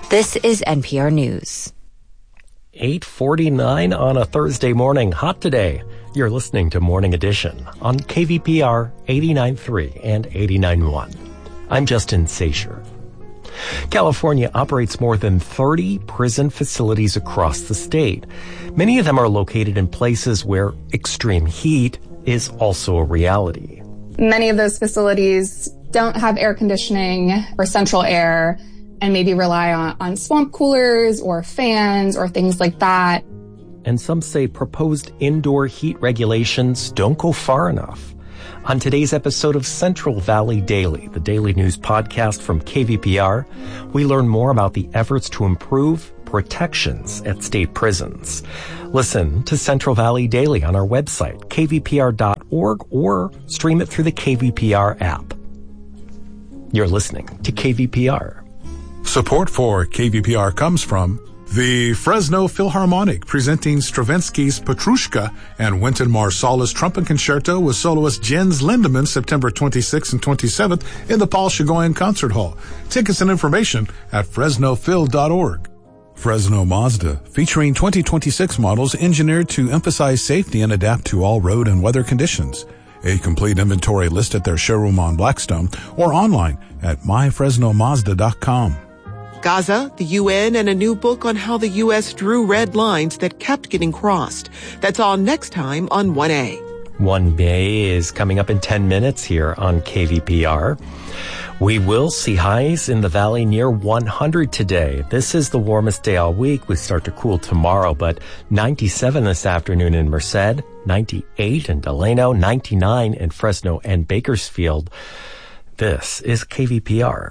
This is NPR News. 8:49 on a Thursday morning. Hot today. You're listening to Morning Edition on KVPR 89.3 and 89.1. I'm Justin Sasher. California operates more than 30 prison facilities across the state. Many of them are located in places where extreme heat is also a reality. Many of those facilities don't have air conditioning or central air, and maybe rely on swamp coolers or fans or things like that. And some say proposed indoor heat regulations don't go far enough. On today's episode of Central Valley Daily, the daily news podcast from KVPR, we learn more about the efforts to improve protections at state prisons. Listen to Central Valley Daily on our website, kvpr.org, or stream it through the KVPR app. You're listening to KVPR. Support for KVPR comes from the Fresno Philharmonic, presenting Stravinsky's Petrushka and Wynton Marsali's Trumpet Concerto with soloist Jens Lindemann September 26th and 27th in the Paul Chagoyan Concert Hall. Tickets and information at fresnophil.org. Fresno Mazda, featuring 2026 models engineered to emphasize safety and adapt to all road and weather conditions. A complete inventory list at their showroom on Blackstone or online at myfresnomazda.com. Gaza, the UN, and a new book on how the U.S. drew red lines that kept getting crossed. That's all next time on 1A. 1A is coming up in 10 minutes here on KVPR. We will see highs in the valley near 100 today. This is the warmest day all week. We start to cool tomorrow, but 97 this afternoon in Merced, 98 in Delano, 99 in Fresno and Bakersfield. This is KVPR.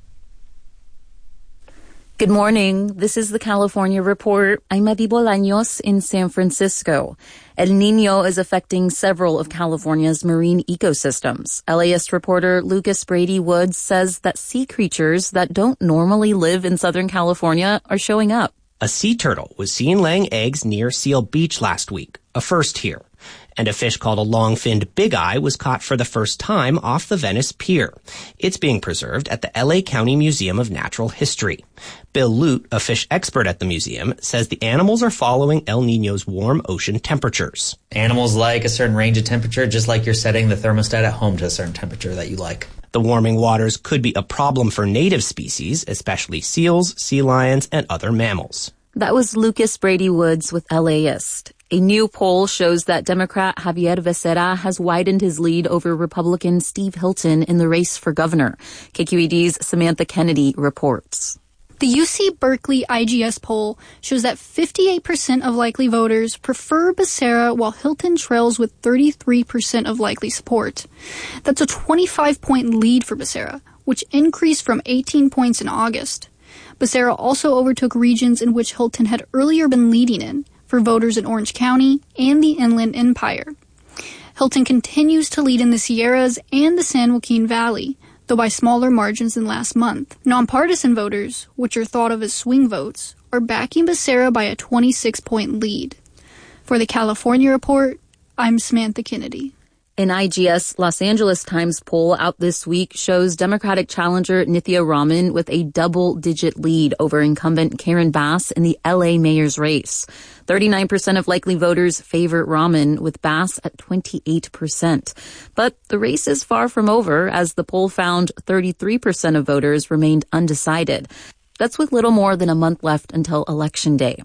Good morning. This is the California Report. I'm Adi Bolaños in San Francisco. El Niño is affecting several of California's marine ecosystems. LAist reporter Lucas Brady Woods says that sea creatures that don't normally live in Southern California are showing up. A sea turtle was seen laying eggs near Seal Beach last week, a first here. And a fish called a long-finned big-eye was caught for the first time off the Venice Pier. It's being preserved at the LA County Museum of Natural History. Bill Lute, a fish expert at the museum, says the animals are following El Niño's warm ocean temperatures. Animals like a certain range of temperature, just like you're setting the thermostat at home to a certain temperature that you like. The warming waters could be a problem for native species, especially seals, sea lions, and other mammals. That was Lucas Brady Woods with LAist. A new poll shows that Democrat Javier Becerra has widened his lead over Republican Steve Hilton in the race for governor. KQED's Samantha Kennedy reports. The UC Berkeley IGS poll shows that 58% of likely voters prefer Becerra, while Hilton trails with 33% of likely support. That's a 25-point lead for Becerra, which increased from 18 points in August. Becerra also overtook regions in which Hilton had earlier been leading in, for voters in Orange County and the Inland Empire. Hilton continues to lead in the Sierras and the San Joaquin Valley, though by smaller margins than last month. Nonpartisan voters, which are thought of as swing votes, are backing Becerra by a 26-point lead. For the California Report, I'm Samantha Kennedy. An IGS Los Angeles Times poll out this week shows Democratic challenger Nithya Raman with a double-digit lead over incumbent Karen Bass in the LA mayor's race. 39% of likely voters favor Raman, with Bass at 28%. But the race is far from over, as the poll found 33% of voters remained undecided. That's with little more than a month left until Election Day.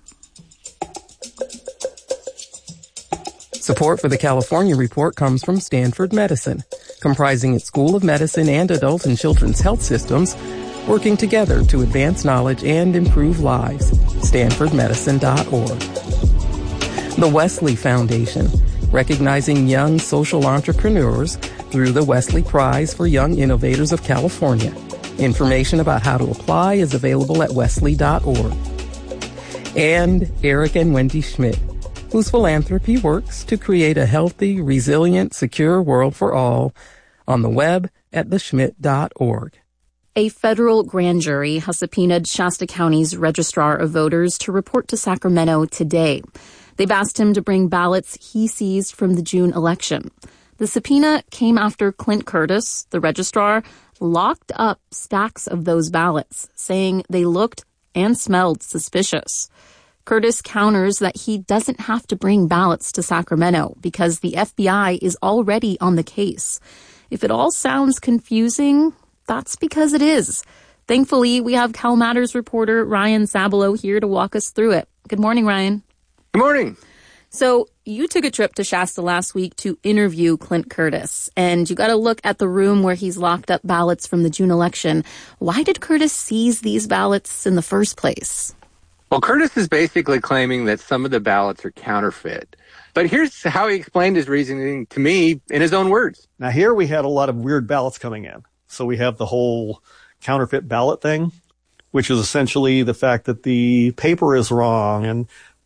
Support for the California Report comes from Stanford Medicine, comprising its School of Medicine and Adult and Children's Health Systems, working together to advance knowledge and improve lives. StanfordMedicine.org. The Wesley Foundation, recognizing young social entrepreneurs through the Wesley Prize for Young Innovators of California. Information about how to apply is available at wesley.org. And Eric and Wendy Schmidt, whose philanthropy works to create a healthy, resilient, secure world for all, on the web at theschmidt.org. A federal grand jury has subpoenaed Shasta County's Registrar of Voters to report to Sacramento today. They've asked him to bring ballots he seized from the June election. The subpoena came after Clint Curtis, the registrar, locked up stacks of those ballots, saying they looked and smelled suspicious. Curtis counters that he doesn't have to bring ballots to Sacramento because the FBI is already on the case. If it all sounds confusing, that's because it is. Thankfully, we have CalMatters reporter Ryan Sabalow here to walk us through it. Good morning, Ryan. Good morning. So you took a trip to Shasta last week to interview Clint Curtis, and you got to look at the room where he's locked up ballots from the June election. Why did Curtis seize these ballots in the first place? Well, Curtis is basically claiming that some of the ballots are counterfeit. But here's how he explained his reasoning to me in his own words. Now, here we had a lot of weird ballots coming in. So we have the whole counterfeit ballot thing, which is essentially the fact that the paper is wrong and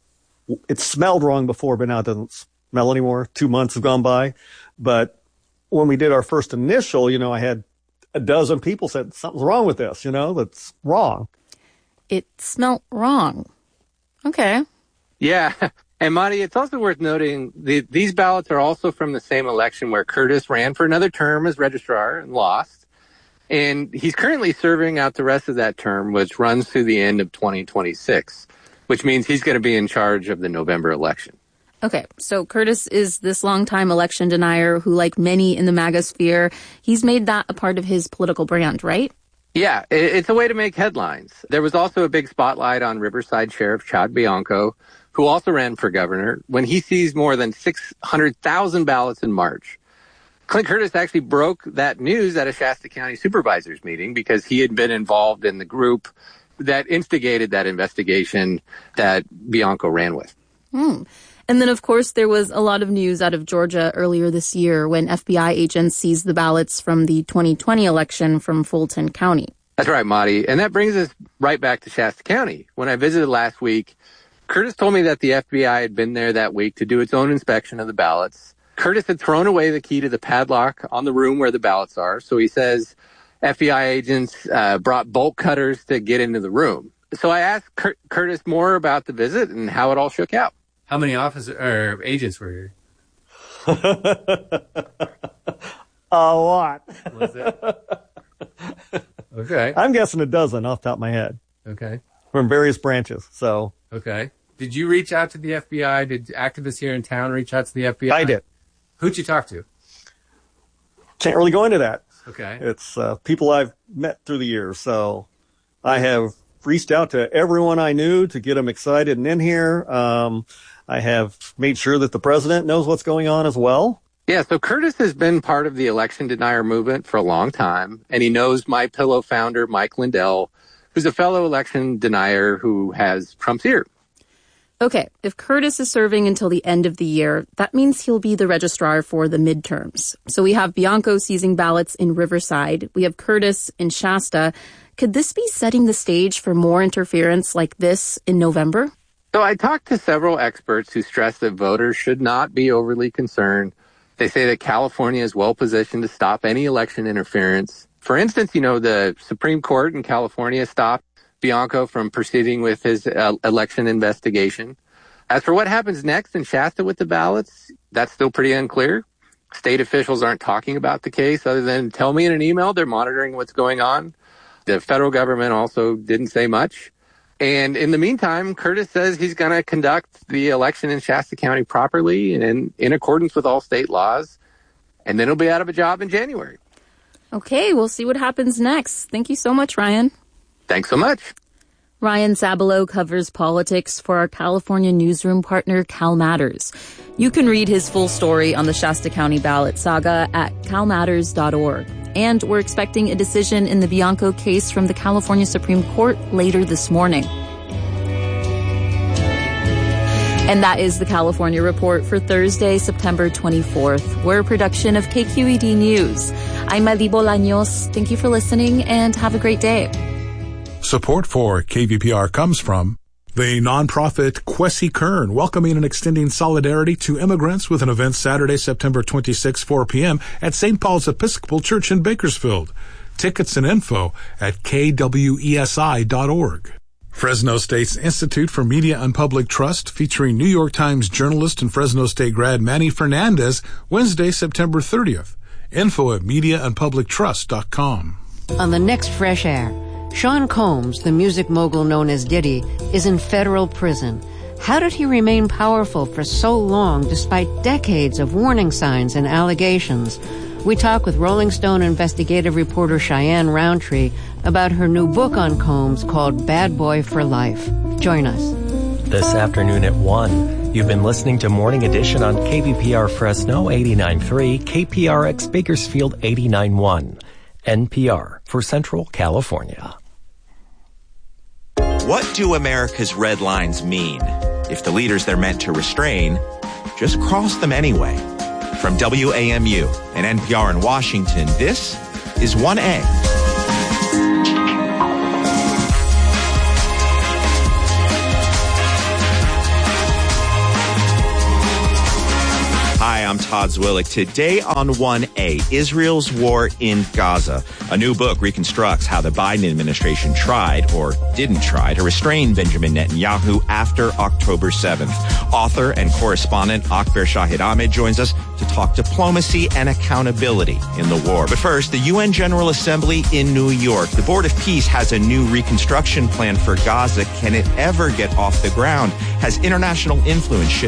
it smelled wrong before, but now it doesn't smell anymore. 2 months have gone by. But when we did our first initial, I had a dozen people said, something's wrong with this, that's wrong. It smelled wrong. Okay. Yeah. And Marty, it's also worth noting these ballots are also from the same election where Curtis ran for another term as registrar and lost. And he's currently serving out the rest of that term, which runs through the end of 2026, which means he's going to be in charge of the November election. Okay, so Curtis is this longtime election denier who, like many in the MAGA sphere, he's made that a part of his political brand, right? Yeah, it's a way to make headlines. There was also a big spotlight on Riverside Sheriff Chad Bianco, who also ran for governor, when he seized more than 600,000 ballots in March. Clint Curtis actually broke that news at a Shasta County supervisors meeting because he had been involved in the group that instigated that investigation that Bianco ran with. And then, of course, there was a lot of news out of Georgia earlier this year when FBI agents seized the ballots from the 2020 election from Fulton County. That's right, Marty. And that brings us right back to Shasta County. When I visited last week, Curtis told me that the FBI had been there that week to do its own inspection of the ballots. Curtis had thrown away the key to the padlock on the room where the ballots are. So he says FBI agents brought bolt cutters to get into the room. So I asked Curtis more about the visit and how it all shook out. How many agents were here? A lot. Was it? Okay. I'm guessing a dozen off the top of my head. Okay. From various branches, so. Okay. Did you reach out to the FBI? Did activists here in town reach out to the FBI? I did. Who'd you talk to? Can't really go into that. Okay. It's people I've met through the years, so I have reached out to everyone I knew to get them excited and in here. I have made sure that the president knows what's going on as well. Yeah, so Curtis has been part of the election denier movement for a long time, and he knows MyPillow founder Mike Lindell, who's a fellow election denier who has Trump's ear. Okay, if Curtis is serving until the end of the year, that means he'll be the registrar for the midterms. So we have Bianco seizing ballots in Riverside. We have Curtis in Shasta. Could this be setting the stage for more interference like this in November? So I talked to several experts who stress that voters should not be overly concerned. They say that California is well positioned to stop any election interference. For instance, the Supreme Court in California stopped Bianco from proceeding with his election investigation. As for what happens next in Shasta with the ballots, that's still pretty unclear. State officials aren't talking about the case other than tell me in an email they're monitoring what's going on. The federal government also didn't say much. And in the meantime, Curtis says he's going to conduct the election in Shasta County properly and in accordance with all state laws. And then he'll be out of a job in January. Okay, we'll see what happens next. Thank you so much, Ryan. Thanks so much. Ryan Sabalow covers politics for our California newsroom partner, CalMatters. You can read his full story on the Shasta County ballot saga at calmatters.org. And we're expecting a decision in the Bianco case from the California Supreme Court later this morning. And that is the California Report for Thursday, September 24th. We're a production of KQED News. I'm Madi Bolaños. Thank you for listening and have a great day. Support for KVPR comes from the nonprofit Kwesi Kern, welcoming and extending solidarity to immigrants with an event Saturday, September 26, 4 p.m. at St. Paul's Episcopal Church in Bakersfield. Tickets and info at kwesi.org. Fresno State's Institute for Media and Public Trust, featuring New York Times journalist and Fresno State grad Manny Fernandez, Wednesday, September 30th. Info at mediaandpublictrust.com. On the next Fresh Air, Sean Combs, the music mogul known as Diddy, is in federal prison. How did he remain powerful for so long despite decades of warning signs and allegations? We talk with Rolling Stone investigative reporter Cheyenne Roundtree about her new book on Combs called Bad Boy for Life. Join us. This afternoon at 1, you've been listening to Morning Edition on KVPR Fresno 89.3, KPRX Bakersfield 89.1, NPR for Central California. What do America's red lines mean? If the leaders they're meant to restrain just cross them anyway. From WAMU and NPR in Washington, this is 1A. Hi, I'm Todd Zwillich. Today on 1A, Israel's war in Gaza. A new book reconstructs how the Biden administration tried, or didn't try, to restrain Benjamin Netanyahu after October 7th. Author and correspondent Akber Shahid Ahmed joins us to talk diplomacy and accountability in the war. But first, the UN General Assembly in New York. The Board of Peace has a new reconstruction plan for Gaza. Can it ever get off the ground? Has international influence shifted